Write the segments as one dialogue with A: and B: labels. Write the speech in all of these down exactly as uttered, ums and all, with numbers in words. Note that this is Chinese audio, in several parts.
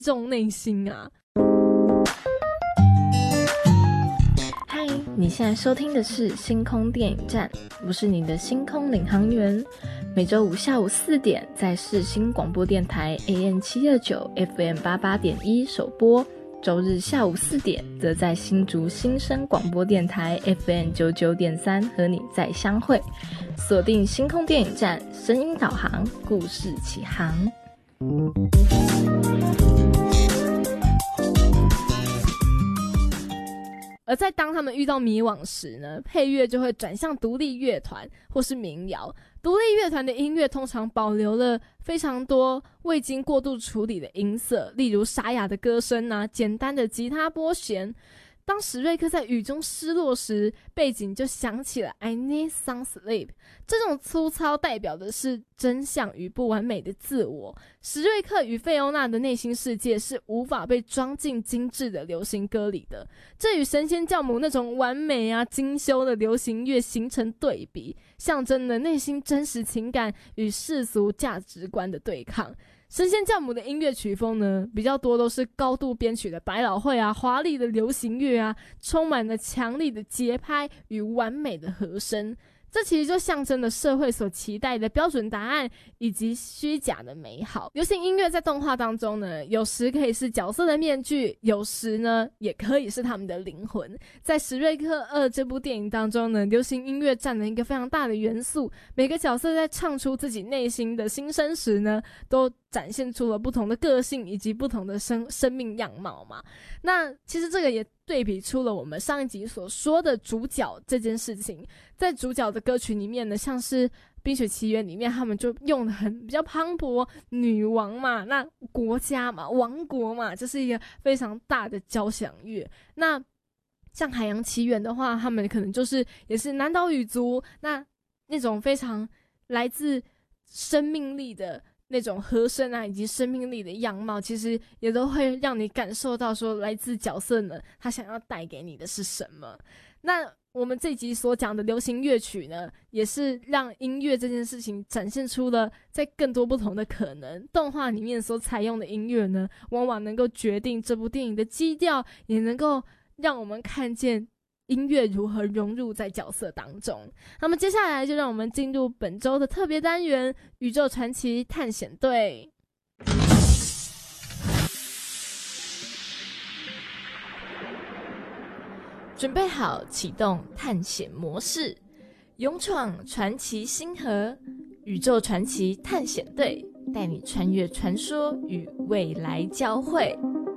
A: 众内心啊。
B: 嗨，你现在收听的是星空电影站，我是你的星空领航员。每周五下午四点在世新广播电台 A M 七二九 F M 八八点一首播，周日下午四点则在新竹新生广播电台 F M 九九点三和你再相会。锁定星空电影站，声音导航，故事起航。
A: 而在当他们遇到迷惘时呢，配乐就会转向独立乐团或是民谣。独立乐团的音乐通常保留了非常多未经过度处理的音色，例如沙哑的歌声啊，简单的吉他拨弦。当史瑞克在雨中失落时，背景就响起了 I need some sleep， 这种粗糙代表的是真相与不完美的自我。史瑞克与费欧娜的内心世界是无法被装进精致的流行歌里的，这与神仙教母那种完美啊精修的流行乐形成对比，象征了内心真实情感与世俗价值观的对抗。神仙教母的音乐曲风呢，比较多都是高度编曲的百老汇啊，华丽的流行乐啊，充满了强力的节拍与完美的和声。这其实就象征了社会所期待的标准答案以及虚假的美好。流行音乐在动画当中呢，有时可以是角色的面具，有时呢也可以是他们的灵魂。在史瑞克二这部电影当中呢，流行音乐占了一个非常大的元素，每个角色在唱出自己内心的心声时呢，都展现出了不同的个性以及不同的生生命样貌嘛。那其实这个也对比出了我们上一集所说的主角这件事情。在主角的歌曲里面呢，像是冰雪奇缘里面他们就用的很比较磅礴，女王嘛，那国家嘛，王国嘛，这是一个非常大的交响乐。那像海洋奇缘的话，他们可能就是也是南岛语族，那那种非常来自生命力的那种和声啊，以及生命力的样貌，其实也都会让你感受到说来自角色呢他想要带给你的是什么。那我们这集所讲的流行乐曲呢，也是让音乐这件事情展现出了在更多不同的可能。动画里面所采用的音乐呢，往往能够决定这部电影的基调，也能够让我们看见音乐如何融入在角色当中。那么接下来就让我们进入本周的特别单元——宇宙传奇探险队。准备好启动探险模式，勇闯传奇星河，宇宙传奇探险队带你穿越传说与未来交汇。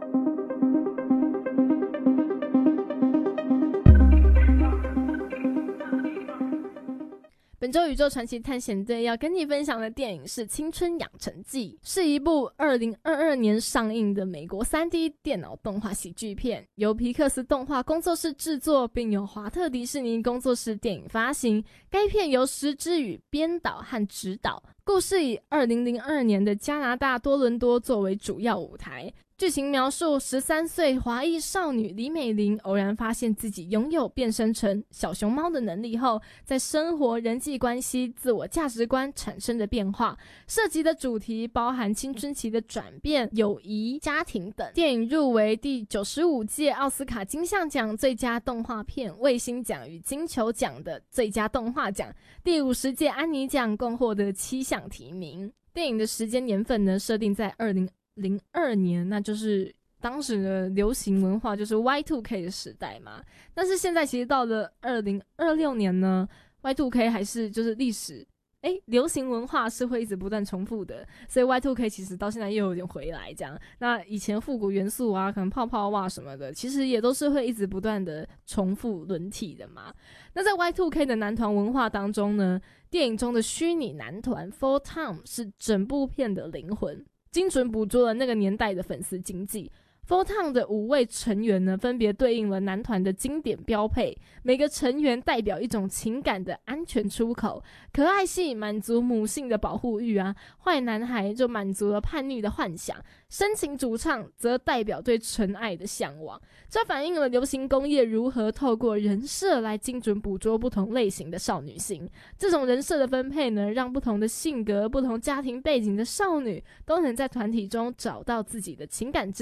A: 本周宇宙传奇探险队要跟你分享的电影是《青春养成记》，是一部二零二二年上映的美国 三 D 电脑动画喜剧片，由皮克斯动画工作室制作，并由华特迪士尼工作室电影发行。该片由石之宇编导和指导，故事以二零零二年的加拿大多伦多作为主要舞台。剧情描述十三岁华裔少女李美玲偶然发现自己拥有变身成小熊猫的能力后，在生活、人际关系、自我价值观产生的变化，涉及的主题包含青春期的转变、友谊、家庭等。电影入围第九十五届奥斯卡金像奖最佳动画片、卫星奖与金球奖的最佳动画奖，第五十届安妮奖共获得七项提名。电影的时间年份呢，设定在二零零二年，那就是当时的流行文化就是 Y 二 K 的时代嘛。但是现在其实到了二零二六年呢， Y 二 K 还是就是历史诶流行文化是会一直不断重复的，所以 Y 二 K 其实到现在又有点回来这样。那以前复古元素啊，可能泡泡袜什么的，其实也都是会一直不断的重复轮替的嘛。那在 Y 二 K 的男团文化当中呢，电影中的虚拟男团 Full Time 是整部片的灵魂，精准捕捉了那个年代的粉丝经济。 Photon 的五位成员呢，分别对应了男团的经典标配，每个成员代表一种情感的安全出口。可爱系满足母性的保护欲啊，坏男孩就满足了叛逆的幻想，深情主唱则代表对纯爱的向往。这反映了流行工业如何透过人设来精准捕捉不同类型的少女心。这种人设的分配呢，让不同的性格、不同家庭背景的少女都能在团体中找到自己的情感支